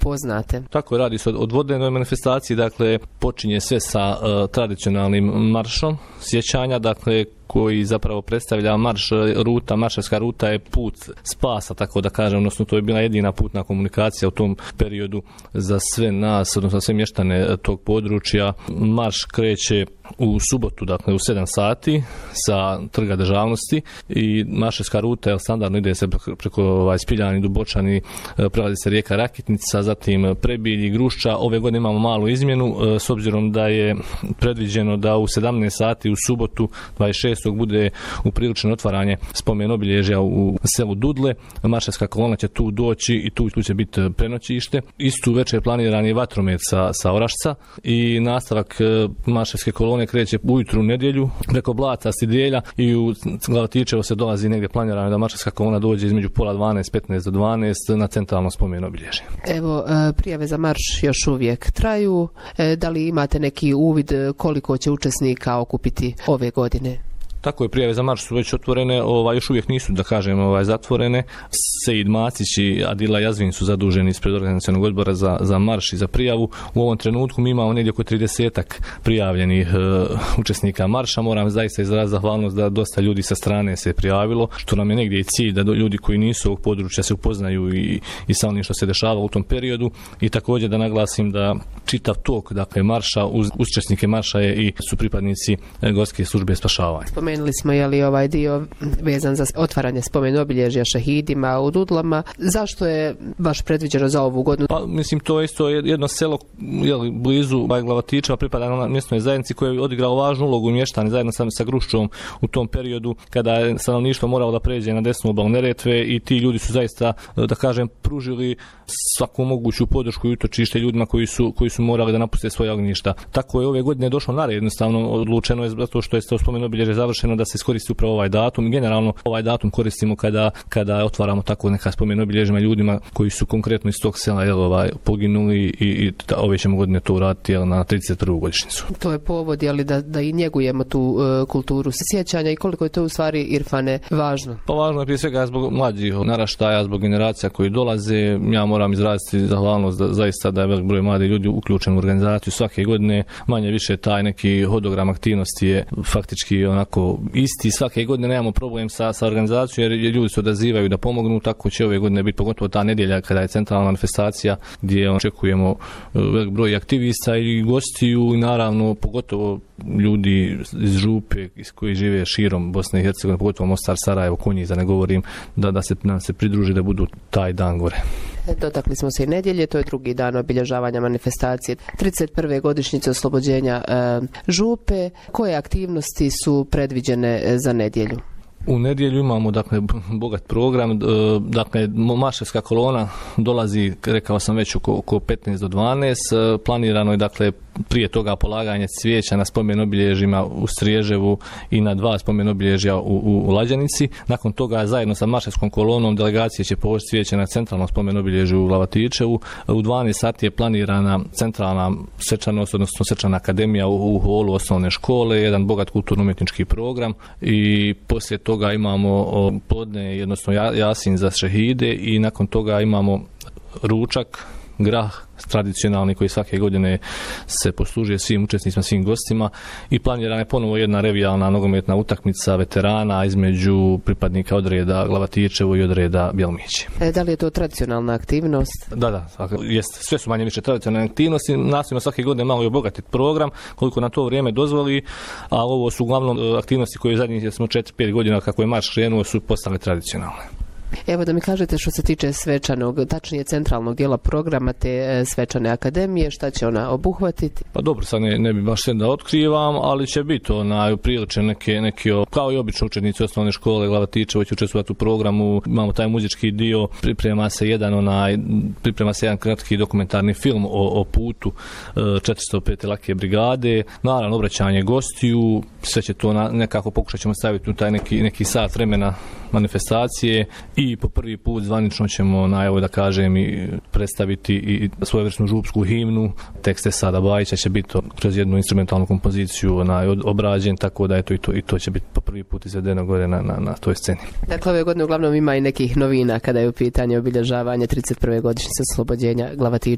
poznate. Tako radi se od vodnoj manifestaciji, dakle počinje sve sa tradicionalnim maršom sjećanja, dakle koji zapravo predstavlja marševska ruta je put spasa, tako da kažem, odnosno to je bila jedina putna komunikacija u tom periodu za sve nas, odnosno sve mještane tog područja. Marš kreće u subotu, dakle u 7 sati sa Trga državnosti i marševska ruta je standardno ide se preko Spiljani, Dubočani, prelazi se rijeka Rakitnica, zatim Prebilj, Grušča. Ove godine imamo malu izmjenu s obzirom da je predviđeno da u 17 sati u subotu 26. bude upriličeno otvaranje spomen obilježja u selu Dudle. Marševska kolona će tu doći i tu će biti prenoćište. Istu večer planiran je vatromet sa Orašca i nastavak marševske kolone kreće ujutru u nedjelju preko Blaca, Stidjelja i u Glavatičevo se dolazi negdje planirano da marševska kolona dođe između pola 12, 15 do 12 na centralno spomen obilježje. Evo, prijave za marš još uvijek traju. Da li imate neki uvid koliko će učesnika okupiti ove godine? Tako je, prijave za marš su već otvorene, još uvijek nisu, da kažem, zatvorene. Sejid Macić i Adila Jazvin su zaduženi ispred organizacionog odbora za marš i za prijavu. U ovom trenutku mi imamo negdje oko 30-ak prijavljenih učesnika marša. Moram zaista izraziti zahvalnost da dosta ljudi sa strane se prijavilo, što nam je negdje i cilj da ljudi koji nisu ovog područja se upoznaju i sa onim što se dešava u tom periodu. I također da naglasim da čitav tok, dakle, marša, uz učesnike marša su pripadnici Gorske službe spašavanja. Spomenuli smo ovaj dio vezan za otvaranje spomen obilježja šehidima u Dudlama. Zašto je baš predviđeno za ovu godinu? Pa, mislim, to je isto jedno selo blizu Glavatičeva, pripada na mjesnoj zajednici koja je odigrala važnu ulogu u mještani zajedno sa Gruščom u tom periodu kada je stanovništvo moralo da pređe na desnu obalu Neretve i ti ljudi su zaista, da kažem, pružili svaku moguću podršku i utočište ljudima koji su morali da napuste svoje ognjišta. Tako je ove godine došlo na red, jednostavno odlučeno je zato što je to spomen obilježje završeno da se iskoristi upravo ovaj datum i generalno ovaj datum koristimo kada otvaramo tako neka spomen obilježjima ljudima koji su konkretno iz tog sela poginuli i ove ćemo godine to uraditi na 31. godišnjicu. To je povod da i njegujemo tu kulturu sjećanja i koliko je to u stvari, Irfane, važno? Pa važno je prije svega zbog mlađih naraštaja, zbog generacija koji dolaze. Ja moram izraziti zahvalnost da zaista da je velik broj mladih ljudi uključen u organizaciju svake godine. Manje više taj neki hodogram aktivnosti je faktički onako isti. Svake godine nemamo problem sa organizacijom jer ljudi se odazivaju da pomognu, tako će ove godine biti pogotovo ta nedjelja kada je centralna manifestacija gdje očekujemo velik broj aktivista i gostiju i naravno pogotovo ljudi iz Župe koji žive širom Bosne i Hercegovine, pogotovo Mostar, Sarajevo, Konjic, da ne govorim, da nam se pridruži da budu taj dan gore. Dotakli smo se i nedjelje, to je drugi dan obilježavanja manifestacije 31. godišnjice oslobođenja Župe. Koje aktivnosti su predviđene za nedjelju? U nedjelju imamo, dakle, bogat program, dakle, marševska kolona dolazi, rekao sam već, oko 15 do 12, planirano je, dakle, prije toga polaganje cvijeća na spomen obilježjima u Striježevu i na 2 spomen obilježja u Lađanici. Nakon toga zajedno sa marševskom kolonom delegacije će položiti cvijeće na centralnom spomen obilježju u Glavatičevu. U 12 sati je planirana centralna svečanost, odnosno svečana akademija u holu osnovne škole, jedan bogat kulturno-umjetnički program i poslije toga imamo podne, jednostavno jasin za šehide i nakon toga imamo ručak, grah tradicionalni koji svake godine se poslužuje svim učesnicima, svim gostima i planirana je ponovo jedna revijalna nogometna utakmica veterana između pripadnika odreda Glavatičevo i odreda Bjelmići. Da li je to tradicionalna aktivnost? Da, jest. Sve su manje više tradicionalne aktivnosti. Nastojimo svake godine malo i obogatiti program koliko na to vrijeme dozvoli, a ovo su uglavnom aktivnosti koje zadnjih smo 4-5 godina kako je marš krenuo su postale tradicionalne. Evo da mi kažete što se tiče svečanog, tačnije centralnog dijela programa te svečane akademije, šta će ona obuhvatiti? Pa dobro, sad ne bi baš sve da otkrivam, ali će biti prilične neki kao i obično učenici osnovne škole Glavatičevo će učestvovati u programu. Imamo taj muzički dio, priprema se jedan kratki dokumentarni film o putu 405. lake brigade, naravno obraćanje gostiju, sve će to nekako pokušat ćemo staviti u taj neki sat vremena manifestacije i po prvi put zvanično ćemo da kažem i predstaviti i svojevrsnu župsku himnu. Tekst Sada Bajića će biti kroz jednu instrumentalnu kompoziciju obrađen, tako da i to će biti po prvi put izvedeno gore na toj sceni. Dakle, ove godine uglavnom ima i nekih novina kada je u pitanju obilježavanje 31. godišnjice oslobođenja Glavatičeva.